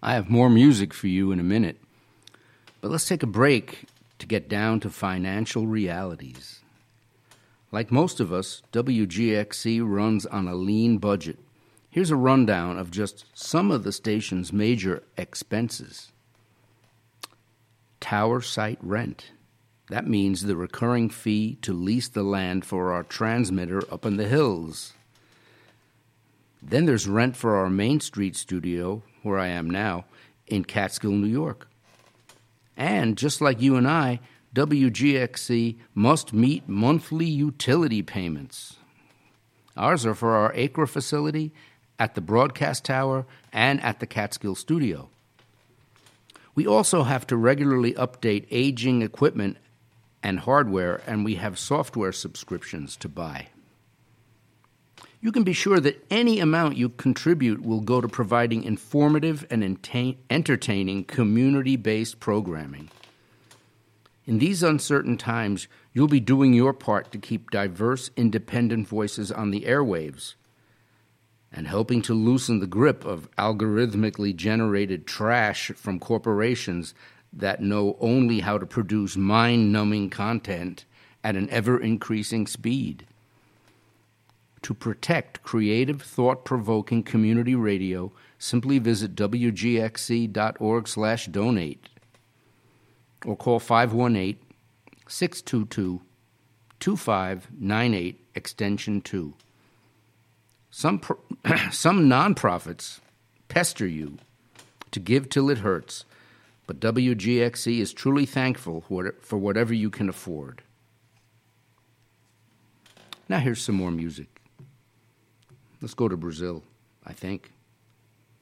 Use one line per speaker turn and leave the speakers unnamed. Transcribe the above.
I have more music for you in a minute. But let's take a break to get down to financial realities. Like most of us, WGXC runs on a lean budget. Here's a rundown of just some of the station's major expenses. Tower site rent. That means the recurring fee to lease the land for our transmitter up in the hills. Then there's rent for our Main Street studio, where I am now, in Catskill, New York. And just like you and I, WGXC must meet monthly utility payments. Ours are for our Acre facility, at the broadcast tower, and at the Catskill studio. We also have to regularly update aging equipment and hardware, and we have software subscriptions to buy. You can be sure that any amount you contribute will go to providing informative and entertaining community-based programming. In these uncertain times, you'll be doing your part to keep diverse, independent voices on the airwaves and helping to loosen the grip of algorithmically generated trash from corporations that know only how to produce mind-numbing content at an ever-increasing speed. To protect creative, thought-provoking community radio, simply visit wgxc.org/donate or call 518-622-2598, extension 2. Some nonprofits pester you to give till it hurts, but WGXC is truly thankful for whatever you can afford. Now here's some more music. Let's go to Brazil, I think.